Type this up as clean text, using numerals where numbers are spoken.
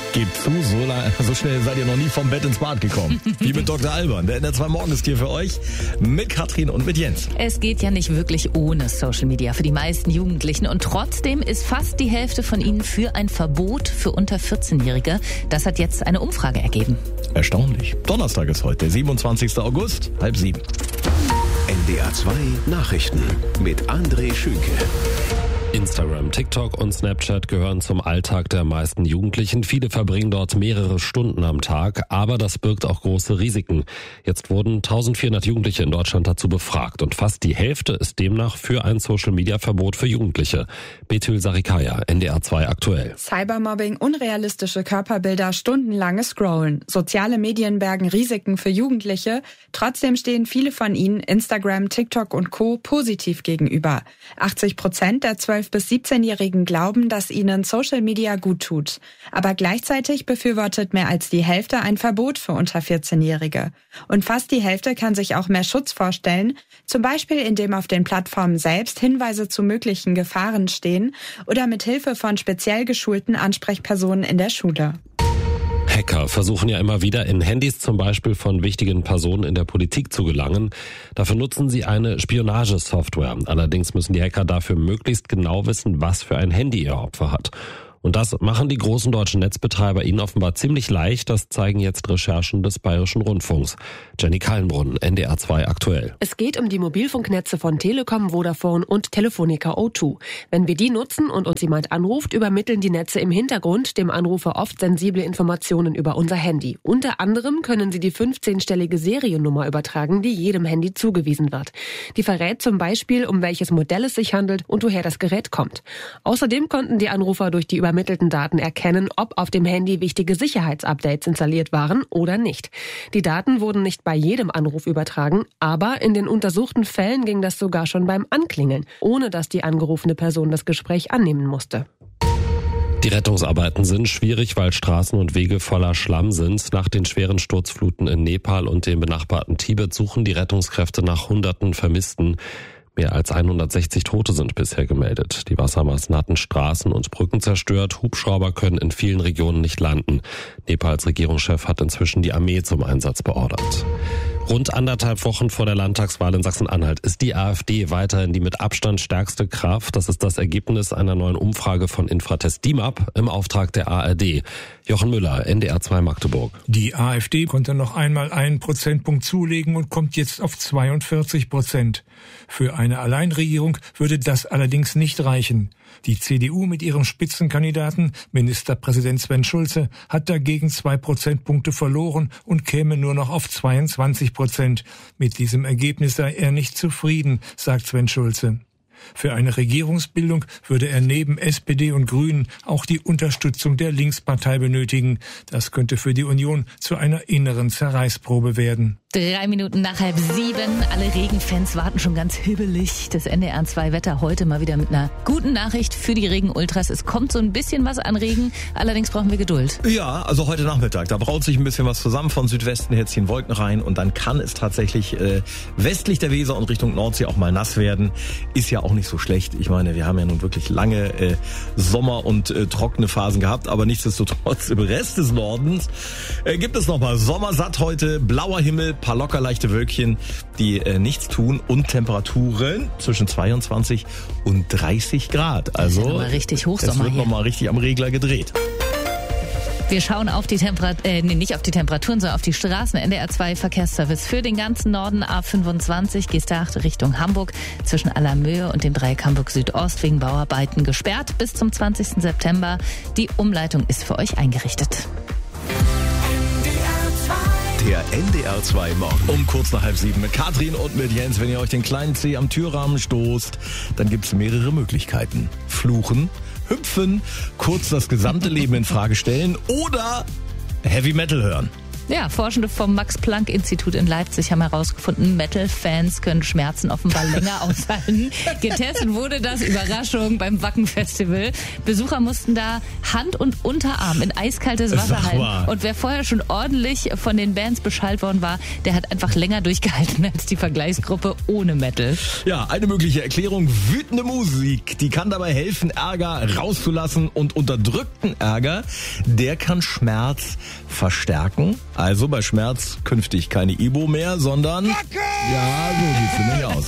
Gebt zu, so schnell seid ihr noch nie vom Bett ins Bad gekommen. Wie mit Dr. Alban. Der NDR 2 Morgen ist hier für euch mit Katrin und mit Jens. Es geht ja nicht wirklich ohne Social Media für die meisten Jugendlichen. Und trotzdem ist fast die Hälfte von ihnen für ein Verbot für unter 14-Jährige. Das hat jetzt eine Umfrage ergeben. Erstaunlich. Donnerstag ist heute, der 27. August, 6:30. NDR 2 Nachrichten mit André Schünke. Instagram, TikTok und Snapchat gehören zum Alltag der meisten Jugendlichen. Viele verbringen dort mehrere Stunden am Tag, aber das birgt auch große Risiken. Jetzt wurden 1400 Jugendliche in Deutschland dazu befragt und fast die Hälfte ist demnach für ein Social-Media-Verbot für Jugendliche. Betül Sarikaya, NDR 2 aktuell. Cybermobbing, unrealistische Körperbilder, stundenlanges Scrollen. Soziale Medien bergen Risiken für Jugendliche. Trotzdem stehen viele von ihnen Instagram, TikTok und Co. positiv gegenüber. 80% der 12- bis 17-Jährigen glauben, dass ihnen Social Media gut tut. Aber gleichzeitig befürwortet mehr als die Hälfte ein Verbot für unter 14-Jährige. Und fast die Hälfte kann sich auch mehr Schutz vorstellen, zum Beispiel indem auf den Plattformen selbst Hinweise zu möglichen Gefahren stehen oder mit Hilfe von speziell geschulten Ansprechpersonen in der Schule. Hacker versuchen ja immer wieder in Handys zum Beispiel von wichtigen Personen in der Politik zu gelangen. Dafür nutzen sie eine Spionagesoftware. Allerdings müssen die Hacker dafür möglichst genau wissen, was für ein Handy ihr Opfer hat. Und das machen die großen deutschen Netzbetreiber ihnen offenbar ziemlich leicht. Das zeigen jetzt Recherchen des Bayerischen Rundfunks. Jenny Kallenbrunn, NDR 2 aktuell. Es geht um die Mobilfunknetze von Telekom, Vodafone und Telefonica O2. Wenn wir die nutzen und uns jemand anruft, übermitteln die Netze im Hintergrund dem Anrufer oft sensible Informationen über unser Handy. Unter anderem können sie die 15-stellige Seriennummer übertragen, die jedem Handy zugewiesen wird. Die verrät zum Beispiel, um welches Modell es sich handelt und woher das Gerät kommt. Außerdem konnten die Anrufer durch die übermittelten Daten erkennen, ob auf dem Handy wichtige Sicherheitsupdates installiert waren oder nicht. Die Daten wurden nicht bei jedem Anruf übertragen, aber in den untersuchten Fällen ging das sogar schon beim Anklingeln, ohne dass die angerufene Person das Gespräch annehmen musste. Die Rettungsarbeiten sind schwierig, weil Straßen und Wege voller Schlamm sind. Nach den schweren Sturzfluten in Nepal und dem benachbarten Tibet suchen die Rettungskräfte nach Hunderten Vermissten. Mehr als 160 Tote sind bisher gemeldet. Die Wassermassen hatten Straßen und Brücken zerstört. Hubschrauber können in vielen Regionen nicht landen. Nepals Regierungschef hat inzwischen die Armee zum Einsatz beordert. Rund 1,5 Wochen vor der Landtagswahl in Sachsen-Anhalt ist die AfD weiterhin die mit Abstand stärkste Kraft. Das ist das Ergebnis einer neuen Umfrage von Infratest DIMAP im Auftrag der ARD. Jochen Müller, NDR 2 Magdeburg. Die AfD konnte noch einmal einen Prozentpunkt zulegen und kommt jetzt auf 42%. Für eine Alleinregierung würde das allerdings nicht reichen. Die CDU mit ihrem Spitzenkandidaten, Ministerpräsident Sven Schulze, hat dagegen 2 Prozentpunkte verloren und käme nur noch auf 22%. Mit diesem Ergebnis sei er nicht zufrieden, sagt Sven Schulze. Für eine Regierungsbildung würde er neben SPD und Grünen auch die Unterstützung der Linkspartei benötigen. Das könnte für die Union zu einer inneren Zerreißprobe werden. 3 Minuten nach 6:30. Alle Regenfans warten schon ganz hibbelig. Das NDR 2 Wetter heute mal wieder mit einer guten Nachricht für die Regenultras. Es kommt so ein bisschen was an Regen, allerdings brauchen wir Geduld. Ja, also heute Nachmittag, da braut sich ein bisschen was zusammen. Von Südwesten her ziehen Wolken rein und dann kann es tatsächlich westlich der Weser und Richtung Nordsee auch mal nass werden. Ist ja auch nicht so schlecht. Ich meine, wir haben ja nun wirklich lange Sommer- und trockene Phasen gehabt, aber nichtsdestotrotz im Rest des Nordens gibt es nochmal sommersatt heute, blauer Himmel, paar locker leichte Wölkchen, die nichts tun und Temperaturen zwischen 22 und 30 Grad. Also das ist ja mal richtig Hochsommer. Es wird nochmal richtig am Regler gedreht. Wir schauen auf die nicht auf die Temperaturen, sondern auf die Straßen. NDR 2 Verkehrsservice für den ganzen Norden A25, Geesthacht Richtung Hamburg, zwischen Allermöhe und dem Dreieck Hamburg Südost wegen Bauarbeiten gesperrt bis zum 20. September. Die Umleitung ist für euch eingerichtet. Der NDR 2 Morgen. Um kurz nach 6:30 mit Katrin und mit Jens. Wenn ihr euch den kleinen Zeh am Türrahmen stoßt, dann gibt's mehrere Möglichkeiten. Fluchen, hüpfen, kurz das gesamte Leben in Frage stellen oder Heavy Metal hören. Ja, Forschende vom Max-Planck-Institut in Leipzig haben herausgefunden, Metal-Fans können Schmerzen offenbar länger aushalten. Getestet wurde das, Überraschung, beim Wacken-Festival. Besucher mussten da Hand und Unterarm in eiskaltes Wasser halten. Und wer vorher schon ordentlich von den Bands beschallt worden war, der hat einfach länger durchgehalten als die Vergleichsgruppe ohne Metal. Ja, eine mögliche Erklärung: wütende Musik. Die kann dabei helfen, Ärger rauszulassen, und unterdrückten Ärger, der kann Schmerz verstärken. Also bei Schmerz künftig keine Ibo mehr, sondern... Ja, so sieht's nämlich aus.